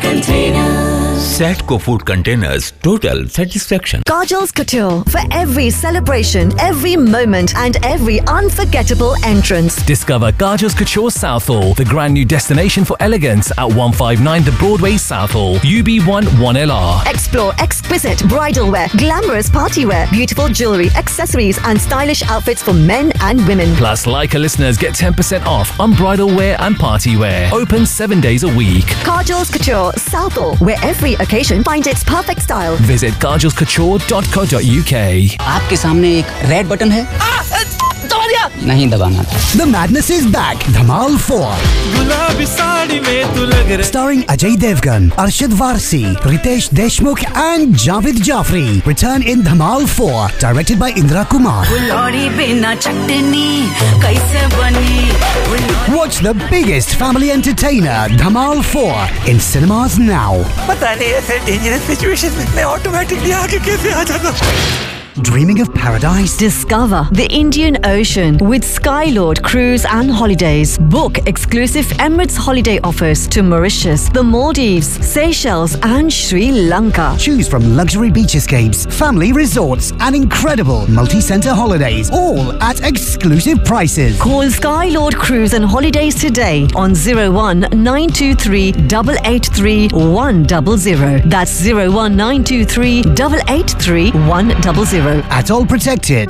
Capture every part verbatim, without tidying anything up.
Containers. Satco Food Containers. Total satisfaction. Kajal's Couture. For every celebration, every moment and every unforgettable entrance. Discover Kajal's Couture Southall, the brand new destination for elegance at one fifty-nine The Broadway Southall, U B one one L R. Explore exquisite bridal wear, glamorous party wear, beautiful jewelry, accessories and stylish outfits for men and women. Plus, Leica listeners get ten percent off on bridal wear and party wear. Open seven days a week. Kajal's Couture Southall, where every occasion finds its perfect style. Visit kajals couture dot co dot u k. आपके सामने एक red button है, नहीं दबाना था. The madness is back. Dhamal four. Starring Ajay Devgan, Arshad Varsi, Ritesh Deshmukh and Javed Jafri. Return in Dhamal four. Directed by Indra Kumar. Watch the biggest family entertainer, Dhamal four, in cinemas now. Dreaming of paradise? Discover the Indian Ocean with Skylord Cruise and Holidays. Book exclusive Emirates holiday offers to Mauritius, the Maldives, Seychelles and Sri Lanka. Choose from luxury beach escapes, family resorts and incredible multi-centre holidays, all at exclusive prices. Call Skylord Cruise and Holidays today on zero one nine two three eight eight three one zero zero. That's zero one nine two three eight eight three one zero zero. At all protected.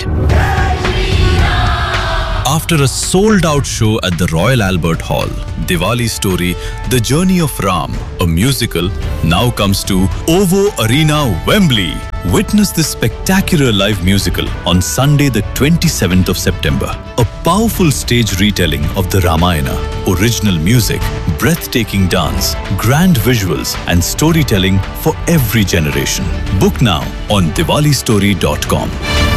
After a sold-out show at the Royal Albert Hall, Diwali Story, The Journey of Ram, a musical, now comes to OVO Arena, Wembley. Witness this spectacular live musical on Sunday the twenty-seventh of September. A powerful stage retelling of the Ramayana, original music, breathtaking dance, grand visuals and storytelling for every generation. Book now on diwali story dot com.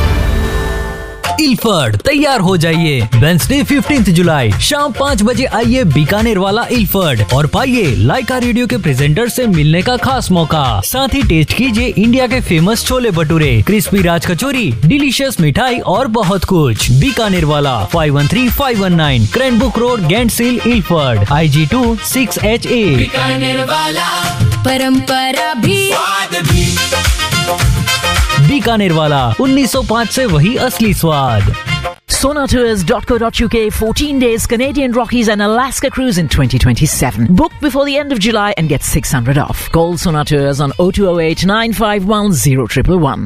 Ilford तैयार हो जाइए। Wednesday fifteenth जुलाई शाम पाँच बजे आइए बीकानेर वाला Ilford और पाइए लाइका रेडियो के प्रेजेंटर से मिलने का खास मौका। साथ ही टेस्ट कीजिए इंडिया के फेमस छोले भटूरे, क्रिस्पी राज कचौरी, डिलीशियस मिठाई और बहुत कुछ। बीकानेर वाला five one three five one nine क्रैनबुक road, गेंटसिल, Ilford, I ji to six H A. Bikaner वाला परंपरा भी स्वाद भी। बीकानेर वाला उन्नीस सौ पाँच से वही असली स्वाद। Sonatours dot co dot u k fourteen days Canadian Rockies and Alaska cruise in twenty twenty-seven. Book before the end of July and get six hundred off. Call Sonatours on oh two oh eight nine five one oh one one one.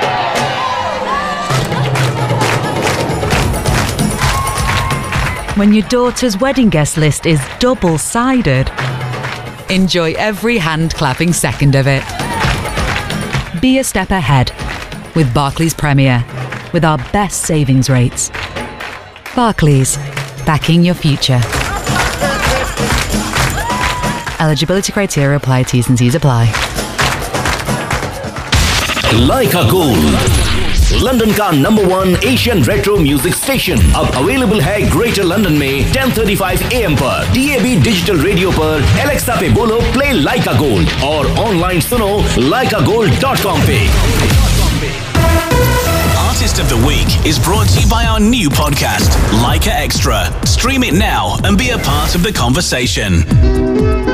When your daughter's wedding guest list is double-sided, enjoy every hand-clapping second of it. Be a step ahead with Barclays Premier, with our best savings rates. Barclays, backing your future. Eligibility criteria apply, T's and C's apply. Leica Gold, London का number one Asian retro music station अब available है greater London में ten thirty five A M पर, D A B digital radio पर, Alexa पे बोलो play लाइका gold और online सुनो लाइका गोल्ड डॉट कॉम पे। Artist of the Week is brought to you by our new podcast, Leica Extra. Stream it now and be a part of the conversation.